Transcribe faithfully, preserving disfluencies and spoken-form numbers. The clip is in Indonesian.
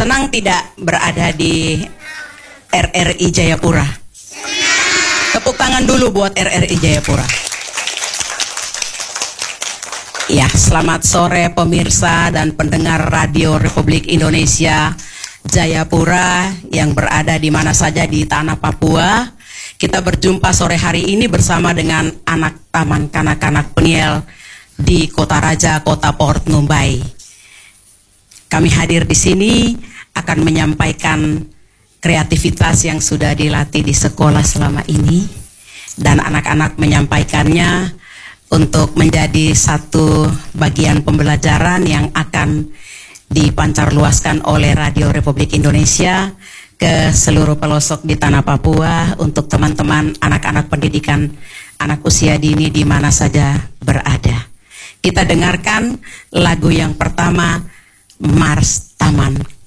Senang tidak berada di R R I Jayapura? Tepuk tangan dulu buat R R I Jayapura. Ya, selamat sore pemirsa dan pendengar Radio Republik Indonesia Jayapura yang berada di mana saja di tanah Papua. Kita berjumpa sore hari ini bersama dengan anak Taman Kanak-kanak Peniel di Kota Raja, Kota Port Numbai. Kami hadir di sini akan menyampaikan kreativitas yang sudah dilatih di sekolah selama ini, dan anak-anak menyampaikannya untuk menjadi satu bagian pembelajaran yang akan dipancarluaskan oleh Radio Republik Indonesia ke seluruh pelosok di tanah Papua untuk teman-teman anak-anak pendidikan anak usia dini di mana saja berada. Kita dengarkan lagu yang pertama, Mars Taman